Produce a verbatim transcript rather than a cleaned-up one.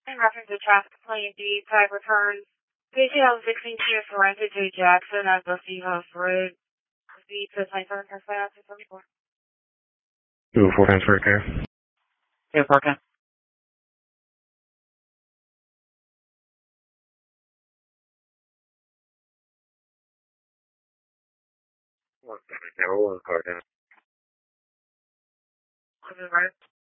In reference to traffic complaint D type returns, P T L sixteen Kia Sorrento J Jackson at the Seahouse Road. Proceed to twenty-four transfer to twenty-four. two oh four transfer care. two oh four, okay. One second, one car down. To the right.